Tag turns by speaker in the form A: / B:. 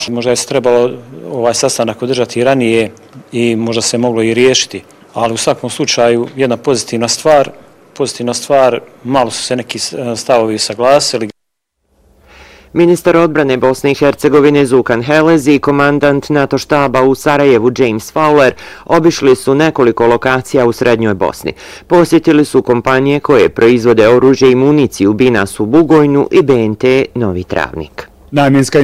A: Možda je se trebalo ovaj sastanak održati ranije i možda se moglo i riješiti, ali u svakom slučaju jedna pozitivna stvar, malo su se neki stavovi saglasili.
B: Ministar odbrane Bosne i Hercegovine Zukan Helez i komandant NATO štaba u Sarajevu James Fowler obišli su nekoliko lokacija u Srednjoj Bosni. Posjetili su kompanije koje proizvode oružje i municiju Binas u Bugojnu i BNT Novi Travnik.